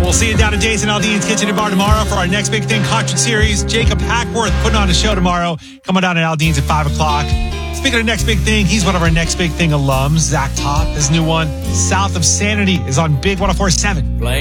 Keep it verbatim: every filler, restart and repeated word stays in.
We'll see you down at Jason Aldean's Kitchen and Bar tomorrow for our next big thing concert series. Jacob Hackworth putting on a show tomorrow. Coming down at Aldean's at five o'clock. Speaking of next big thing, he's one of our next big thing alums. Zach Toth, his new one, South of Sanity, is on Big one oh four point seven.